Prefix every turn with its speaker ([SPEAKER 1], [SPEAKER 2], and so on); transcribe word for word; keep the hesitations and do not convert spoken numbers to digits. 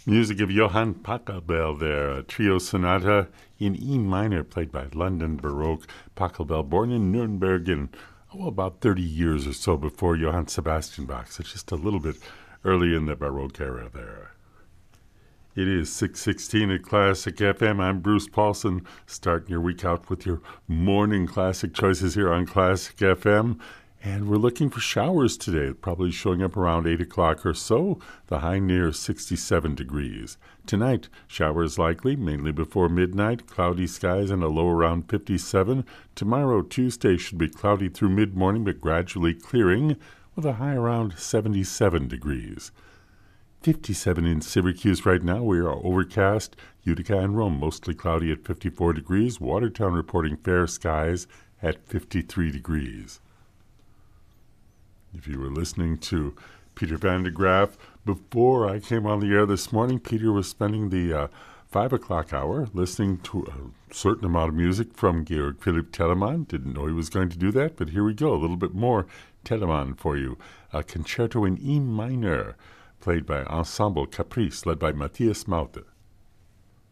[SPEAKER 1] Music of Johann Pachelbel there, a trio sonata in E minor played by London Baroque. Pachelbel, born in Nuremberg in, oh, about thirty years or so before Johann Sebastian Bach, so just a little bit early in the Baroque era there. It is six sixteen at Classic F M. I'm Bruce Paulson, starting your week out with your morning classic choices here on Classic F M. And we're looking for showers today, probably showing up around eight o'clock or so, the high near sixty-seven degrees. Tonight, showers likely, mainly before midnight, cloudy skies and a low around fifty-seven. Tomorrow, Tuesday, should be cloudy through mid-morning, but gradually clearing, with a high around seventy-seven degrees. fifty-seven in Syracuse right now. We are overcast. Utica and Rome, mostly cloudy at fifty-four degrees. Watertown reporting fair skies at fifty-three degrees. If you were listening to Peter van der Graaf before I came on the air this morning, Peter was spending the uh, five o'clock hour listening to a certain amount of music from Georg Philipp Telemann. Didn't know he was going to do that, but here we go. A little bit more Telemann for you. A concerto in E minor, played by Ensemble Caprice, led by Matthias Maute.